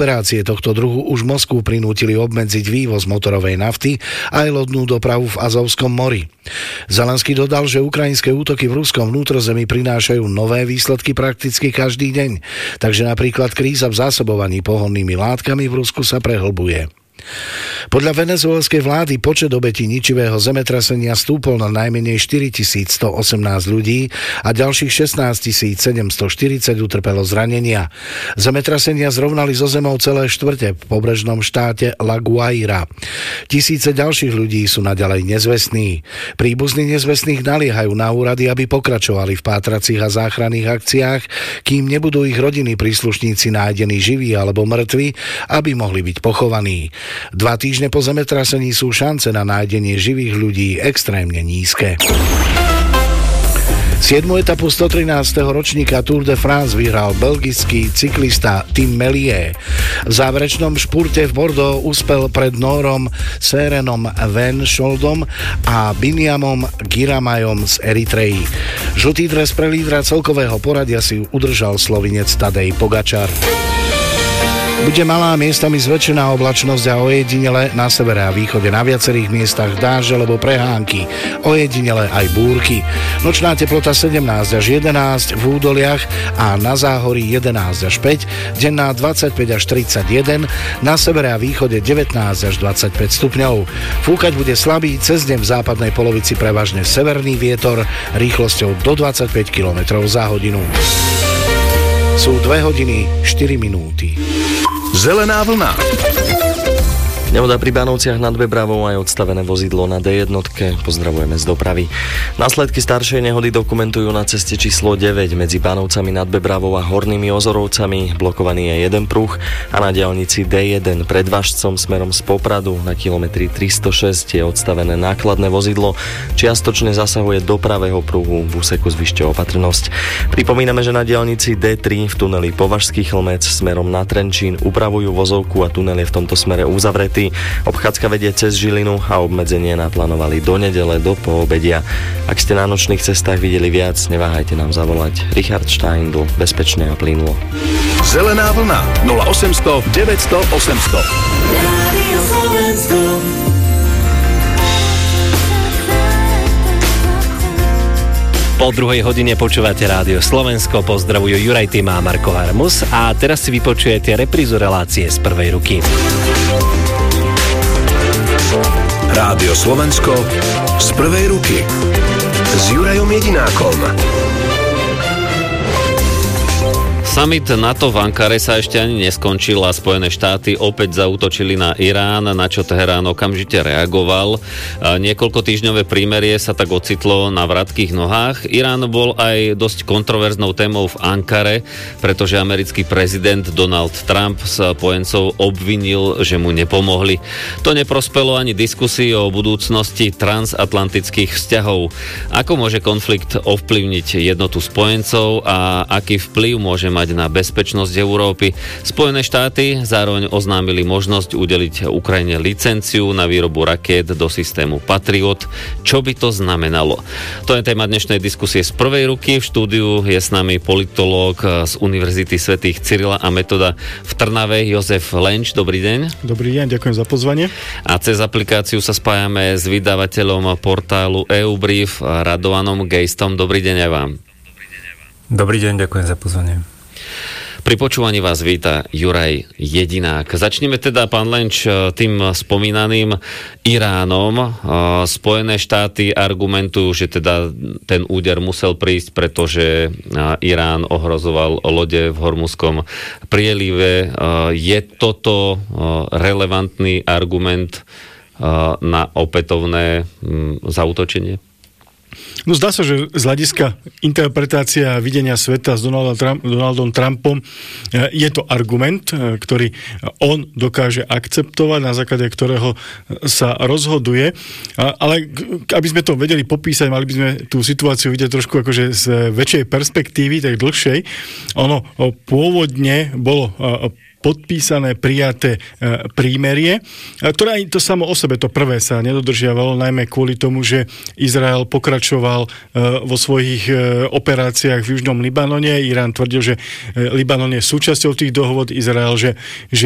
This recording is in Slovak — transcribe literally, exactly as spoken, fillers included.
operácie tohto druhu už Moskvu prinútili obmedziť vývoz motorovej nafty a aj lodnú dopravu v Azovskom mori. Zelenský dodal, že ukrajinské útoky v ruskom vnútrozemí prinášajú nové výsledky prakticky každý deň, takže napríklad kríza v zásobovaní pohonnými látkami v Rusku sa prehlbuje. Podľa venezuelskej vlády počet obetí ničivého zemetrasenia stúpol na najmenej štyritisícstoosemnásť ľudí a ďalších šestnásťtisícsedemstoštyridsať utrpelo zranenia. Zemetrasenia zrovnali zo zemou celé štvrte v pobrežnom štáte La Guaira. Tisíce ďalších ľudí sú naďalej nezvestní. Príbuzní nezvestných naliehajú na úrady, aby pokračovali v pátracích a záchranných akciách, kým nebudú ich rodiny príslušníci nájdení živí alebo mŕtvi, aby mohli byť pochovaní. Dva týždne po zemetrasení sú šance na nájdenie živých ľudí extrémne nízke. Siedmu etapu stotrinásteho ročníka Tour de France vyhral belgický cyklista Tim Merlier. V záverečnom špurte v Bordeaux uspel pred Nórom Serenom Van Scholdom a Biniamom Giramajom z Eritreji. Žltý dres pre lídra celkového poradia si udržal Slovinec Tadej Pogačar. Bude malá, miestami zväčšená oblačnosť a ojedinele na severe a východe na viacerých miestach dážď alebo prehánky, ojedinele aj búrky. Nočná teplota sedemnásť až jedenásť v údoliach a na záhorí jedenásť až päť, denná dvadsaťpäť až tridsaťjeden, na severe a východe devätnásť až dvadsaťpäť stupňov. Fúkať bude slabý, cez deň v západnej polovici prevažne severný vietor rýchlosťou do dvadsaťpäť kilometrov za hodinu. Sú dve hodiny štyri minúty. Zelená vlna. Nehoda pri Bánovciach nad Bebravou, aj odstavené vozidlo na dé jedna. Pozdravujeme z dopravy. Následky staršej nehody dokumentujú na ceste číslo deväť medzi Bánovcami nad Bebravou a Hornými Ozorovcami. Blokovaný je jeden pruh a na diaľnici dé jeden pred Važcom smerom z Popradu na kilometri tristošesť je odstavené nákladné vozidlo. Čiastočne zasahuje do pravého pruhu, v úseku zvyšte opatrnosť. Pripomíname, že na diaľnici dé tri v tuneli Považský Chlmec smerom na Trenčín upravujú vozovku a tunel je v tomto smere uzavretý. Obchádzka vedie cez Žilinu a obmedzenie naplánovali do nedele do poobedia. Ak ste na nočných cestách videli viac, neváhajte nám zavolať. Richard Steindl, bezpečne a plynulo. Zelená vlna nula osemsto deväťsto osemsto. Po druhej hodine počúvate Rádio Slovensko, pozdravujú Juraj Tým a Marko Harmus a teraz si vypočujete reprízu relácie z prvej ruky. Rádio Slovensko z prvej ruky s Jurajom Jedinákom. Summit NATO v Ankare sa ešte ani neskončil a Spojené štáty opäť zaútočili na Irán, na čo Teherán okamžite reagoval. Niekoľko týždňové prímerie sa tak ocitlo na vratkých nohách. Irán bol aj dosť kontroverznou témou v Ankare, pretože americký prezident Donald Trump spojencov obvinil, že mu nepomohli. To neprospelo ani diskusii o budúcnosti transatlantických vzťahov. Ako môže konflikt ovplyvniť jednotu spojencov a aký vplyv môže mať na bezpečnosť Európy? Spojené štáty zároveň oznámili možnosť udeliť Ukrajine licenciu na výrobu rakiet do systému Patriot. Čo by to znamenalo? To je téma dnešnej diskusie z prvej ruky. V štúdiu je s nami politológ z Univerzity svätých Cyrila a Metoda v Trnave Jozef Lenč. Dobrý deň. Dobrý deň, ďakujem za pozvanie. A cez aplikáciu sa spájame s vydavateľom portálu é ú Brief Radovanom Geistom. Dobrý deň aj vám. Dobrý deň, ďakujem za pozvanie. Pri počúvaní vás víta Juraj Jedinák. Začneme teda, pán Lenč, tým spomínaným Iránom. Spojené štáty argumentujú, že teda ten úder musel prísť, pretože Irán ohrozoval lode v Hormuzskom prielive. Je toto relevantný argument na opätovné zaútočenie? No zdá sa, že z hľadiska interpretácia videnia sveta s Donaldom, Trump, Donaldom Trumpom je to argument, ktorý on dokáže akceptovať, na základe ktorého sa rozhoduje. Ale aby sme to vedeli popísať, mali by sme tú situáciu vidieť trošku akože z väčšej perspektívy, tak dlhšej. Ono pôvodne bolo podpísané, prijaté e, prímerie, ktoré aj to samo o sebe, to prvé sa nedodržiavalo, najmä kvôli tomu, že Izrael pokračoval e, vo svojich e, operáciách v južnom Libanone. Irán tvrdil, že e, Libanon je súčasťou tých dohôd, Izrael, že, že